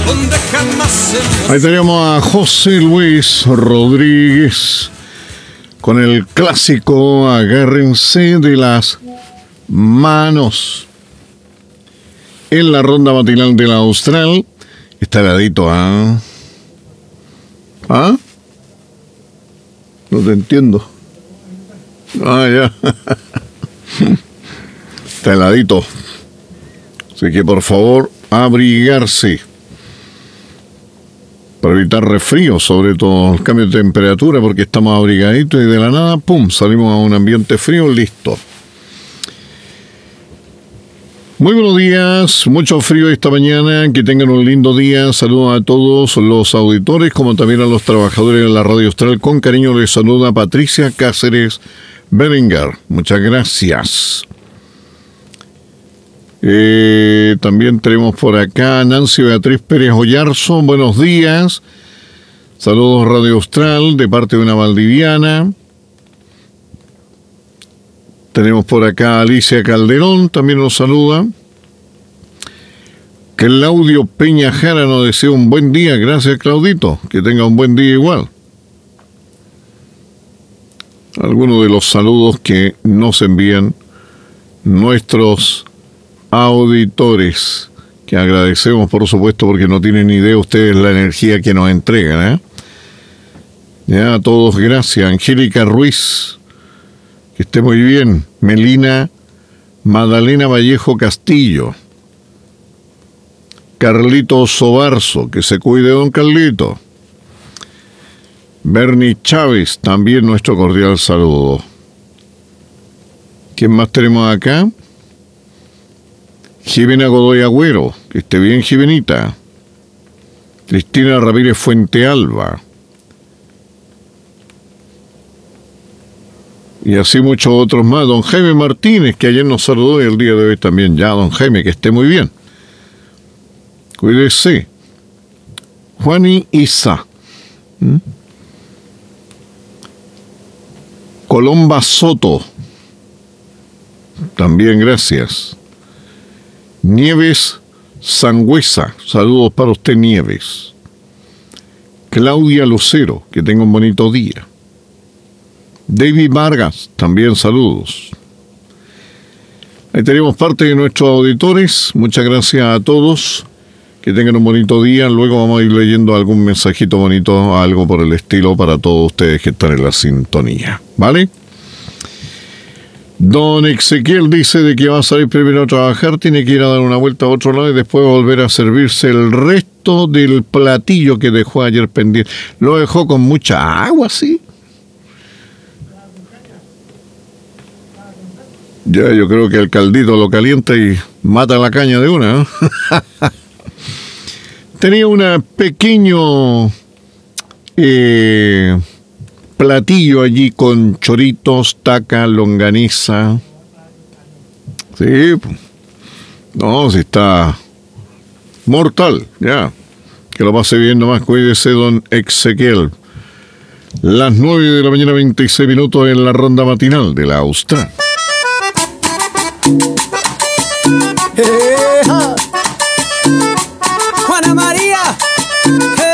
donde jamás se... Ahí tenemos a José Luis Rodríguez con el clásico Agárrense de las manos. En la ronda matinal de la Austral está heladito, ¿ah? ¿Ah? No te entiendo. Ah, ya. Está heladito. Así que por favor, abrigarse para evitar resfrío, sobre todo el cambio de temperatura, porque estamos abrigaditos y de la nada, ¡pum!, salimos a un ambiente frío, listo. Muy buenos días, mucho frío esta mañana, que tengan un lindo día. Saludos a todos los auditores, como también a los trabajadores de la Radio Austral. Con cariño les saluda Patricia Cáceres Berenguer. Muchas gracias. También tenemos por acá a Nancy Beatriz Pérez Ollarzo. Buenos días. Saludos Radio Austral de parte de una valdiviana. Tenemos por acá a Alicia Calderón, también nos saluda. Claudio Peña Jara nos desea un buen día. Gracias, Claudito. Que tenga un buen día igual. Algunos de los saludos que nos envían nuestros auditores, que agradecemos, por supuesto, porque no tienen ni idea ustedes la energía que nos entregan, ¿eh? Ya, a todos, gracias. Angélica Ruiz, que esté muy bien. Melina Magdalena Vallejo Castillo. Carlito Sobarzo, que se cuide don Carlito. Bernie Chávez, también nuestro cordial saludo. ¿Quién más tenemos acá? Jimena Godoy Agüero, que esté bien, Jimenita. Cristina Ramírez Fuente Alba. Y así muchos otros más. Don Jaime Martínez, que ayer nos saludó y el día de hoy también. Ya, don Jaime, que esté muy bien. Cuídese. Juani Isa. Colomba Soto. También gracias. Nieves Sangüesa. Saludos para usted, Nieves. Claudia Lucero, que tenga un bonito día. David Vargas, también saludos. Ahí tenemos parte de nuestros auditores. Muchas gracias a todos. Que tengan un bonito día. Luego vamos a ir leyendo algún mensajito bonito, algo por el estilo, para todos ustedes que están en la sintonía. ¿Vale? Don Ezequiel dice de que va a salir primero a trabajar, tiene que ir a dar una vuelta a otro lado y después volver a servirse el resto del platillo que dejó ayer pendiente. Lo dejó con mucha agua, ¿sí? Ya, yo creo que el caldito lo calienta y mata la caña de una, ¿no? Tenía un pequeño platillo allí con choritos, taca, longaniza. Sí, no, si está mortal, ya. Que lo pase bien nomás, cuídese, don Ezequiel. Las 9 de la mañana, 26 minutos en la ronda matinal de la Austral. Hey.